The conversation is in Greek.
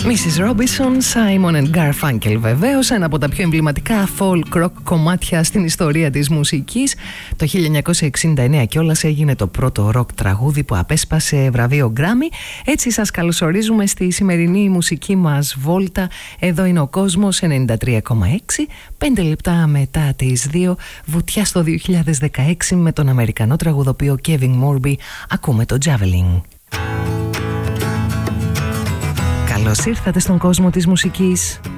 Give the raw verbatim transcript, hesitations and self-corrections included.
μίσις Robinson, Simon and Garfunkel βεβαίως, ένα από τα πιο εμβληματικά folk rock κομμάτια στην ιστορία της μουσικής. Το χίλια εννιακόσια εξήντα εννέα κιόλας έγινε το πρώτο rock τραγούδι που απέσπασε βραβείο Grammy. Έτσι σας καλωσορίζουμε στη σημερινή μουσική μας βόλτα. Εδώ είναι ο κόσμος ενενήντα τρία κόμμα έξι, πέντε λεπτά μετά τις δύο, βουτιά στο δύο χιλιάδες δεκαέξι με τον Αμερικανό τραγουδοποιό Kevin Morby. Ακούμε το Javelin. Καλώς ήρθατε στον κόσμο της μουσικής.